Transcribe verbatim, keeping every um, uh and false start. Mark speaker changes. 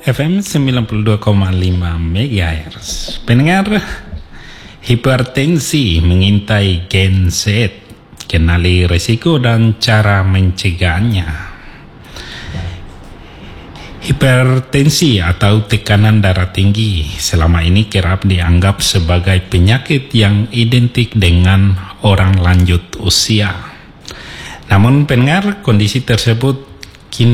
Speaker 1: F M sembilan puluh dua koma lima megahertz. Pendengar, hipertensi mengintai Gen Z. Kenali risiko dan cara mencegahnya. Hipertensi atau tekanan darah tinggi selama ini kerap dianggap sebagai penyakit yang identik dengan orang lanjut usia. Namun pendengar, kondisi tersebut